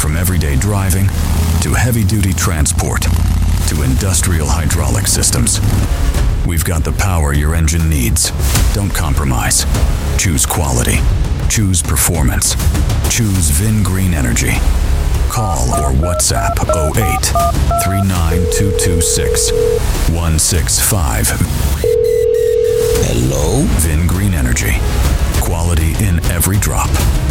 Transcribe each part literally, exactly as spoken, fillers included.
From everyday driving to heavy-duty transport to industrial hydraulic systems, we've got the power your engine needs. Don't compromise. Choose quality. Choose performance. Choose Vin Green Energy. Call or WhatsApp oh eight, three nine two two six, one six five. Hello? Vin Green Energy. Quality in every drop.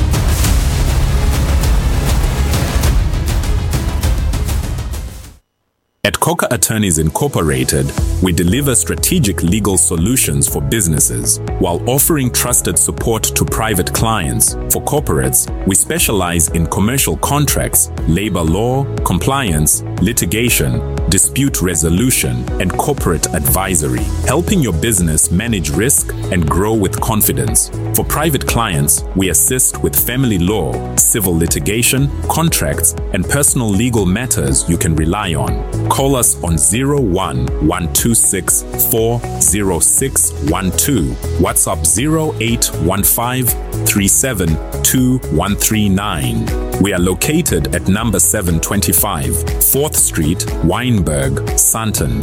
At Coker Attorneys Incorporated, we deliver strategic legal solutions for businesses while offering trusted support to private clients. For corporates, we specialize in commercial contracts, labor law, compliance, litigation, dispute resolution, and corporate advisory, helping your business manage risk and grow with confidence. For private clients, we assist with family law, civil litigation, contracts, and personal legal matters you can rely on. Call us on zero one one two six four zero six one two, WhatsApp zero eight one five three seven two one three nine. We are located at number seven twenty-five, fourth Street, Wynberg, Sandton.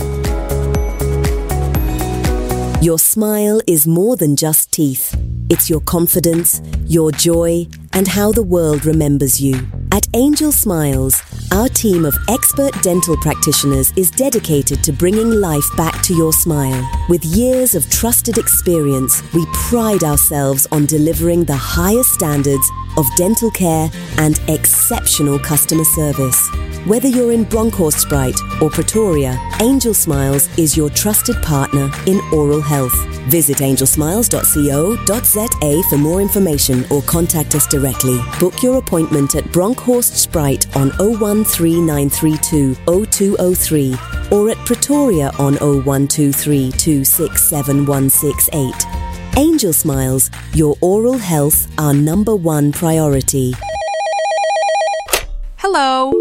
Your smile is more than just teeth. It's your confidence, your joy, and how the world remembers you. At Angel Smiles, our team of expert dental practitioners is dedicated to bringing life back to your smile. With years of trusted experience, we pride ourselves on delivering the highest standards of dental care and exceptional customer service. Whether you're in Bronkhorstspruit or Pretoria, Angel Smiles is your trusted partner in oral health. Visit angel smiles dot co dot za for more information or contact us directly. Book your appointment at Bronkhorstspruit on oh one three nine three two oh two oh three or at Pretoria on oh one two three two six seven one six eight. Angel Smiles, your oral health, our number one priority. Hello.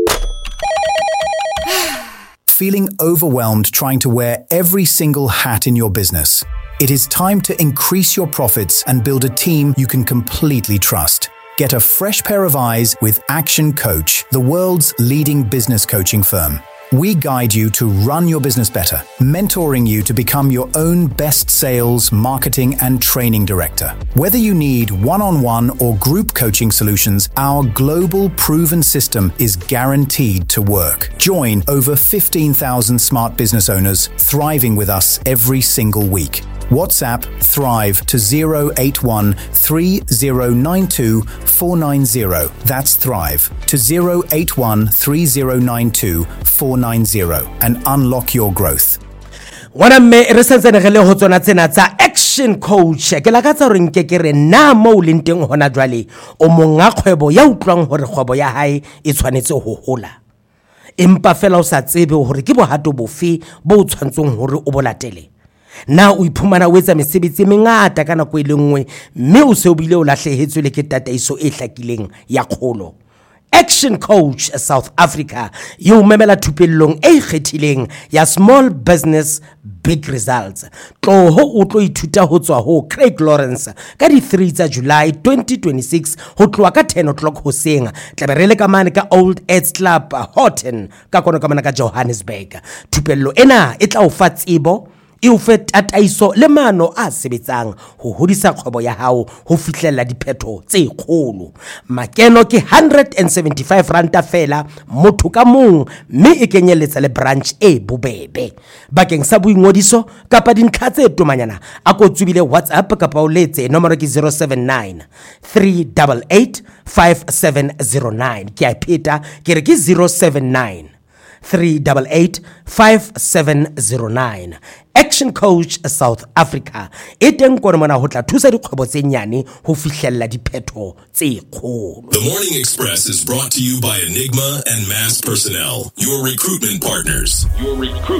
Feeling overwhelmed trying to wear every single hat in your business? It is time to increase your profits and build a team you can completely trust. Get a fresh pair of eyes with Action Coach, the world's leading business coaching firm. We guide you to run your business better, mentoring you to become your own best sales, marketing, and training director. Whether you need one-on-one or group coaching solutions, our global proven system is guaranteed to work. Join over fifteen thousand smart business owners thriving with us every single week. WhatsApp Thrive to zero eight one three zero nine two four nine zero. That's Thrive to zero eight one three zero nine two four nine zero and unlock your growth. Wana me re sentse re le ho tsona tsena tsa Action Coach ke la ka tsa re nke ke re na mo le nteng hona jwale o monga kgwebo ya utlwang hore kgwebo ya hae e tshwanetse ho hola empa fela o sa tsebe hore ke bohato bofe bo tshwantsong hore o bolatele na o iphumana o etsa mesebetsi mengata kana go ile nngwe mme o se o bile o lahlehetswe le ke tataiso e hlakileng ya kgolo. Action Coach South Africa yo memela thupellong e ikgethileng ya Small Business Big Results. Tloho o tlo ithuta ho tswa ho Craig Lawrence ka di three tsa July twenty twenty-six ho tloa ka ten o'clock hoseng tlabe re le ka mane ka Old Aids Club Horton ka kono ka mana ka Johannesburg. Thupello ena e tla o fa tsebo e o fe tataiso le mano a sebetsang ho hodisa kgwebo ya hao ho fihlella diphetho tse kgolo. Makeno ke one hundred seventy-five ranta fela motho ka mong mme e kenyeletsa le branch e bobebe. Bakeng sa boingodiso kapa dintlha tse tomanyana a ko tsubile WhatsApp kapa o letse nomoro ke zero seven nine three eight eight five seven zero nine ke a pheta ke re ke zero seven nine three eight eight five seven zero nine. Action Coach South Africa e teng kore mona ho tla thusa dikgwebo tse nyane ho fihlella diphetho tse kgolo. The Morning Express is brought to you by Enigma and Mass Personnel, your recruitment partners. Your recruitment